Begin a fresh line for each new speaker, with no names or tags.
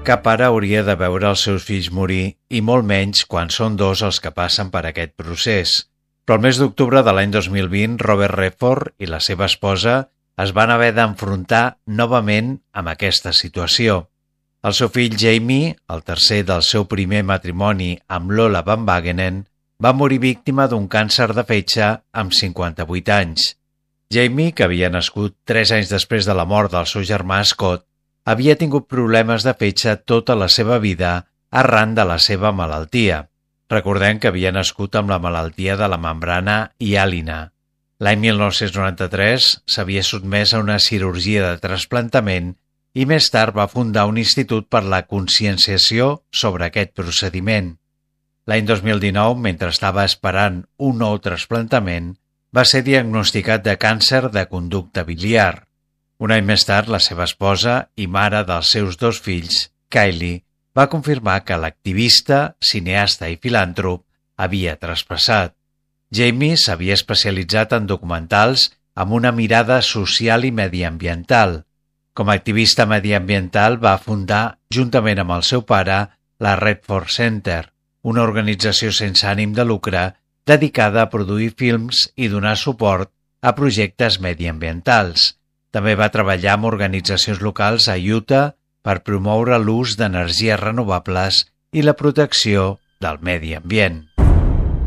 Cap pare hauria de veure els seus fills morir, i molt menys quan són dos els que passen per aquest procés. Però el mes d'octubre de l'any 2020, Robert Redford i la seva esposa es van haver d'enfrontar novament amb aquesta situació. El seu fill Jamie, el tercer del seu primer matrimoni amb Lola Van Wagenen, va morir víctima d'un càncer de fetge amb 58 anys. Jamie, que havia nascut 3 anys després de la mort del seu germà Scott, havia tingut problemes de fetge tota la seva vida arran de la seva malaltia. Recordem que havia nascut amb la malaltia de la membrana hialina. L'any 1993 s'havia sotmès a una cirurgia de trasplantament i més tard va fundar un institut per la conscienciació sobre aquest procediment. L'any 2019, mentre estava esperant un nou trasplantament, va ser diagnosticat de càncer de conducte biliar. Un any més tard, la seva esposa i mare dels seus 2 fills, Kylie, va confirmar que l'activista, cineasta i filàntrop havia traspassat. Jamie s'havia especialitzat en documentals amb una mirada social i mediambiental. Com a activista mediambiental va fundar, juntament amb el seu pare, la Redford Center, una organització sense ànim de lucre dedicada a produir films i donar suport a projectes mediambientals. També va treballar amb organitzacions locals a Utah per promoure l'ús d'energies renovables i la protecció del medi ambient.